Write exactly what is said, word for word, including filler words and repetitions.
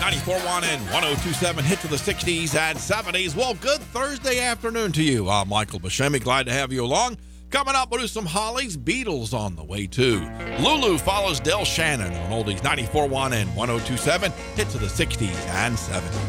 ninety-four point one and one oh two point seven hit to the sixties and seventies. Well, good Thursday afternoon to you. I'm Michael Buscemi. Glad to have you along. Coming up, we'll do some Hollies. Beatles on the way, too. Lulu follows Del Shannon on Oldies ninety-four point one and one oh two point seven hit to the sixties and seventies.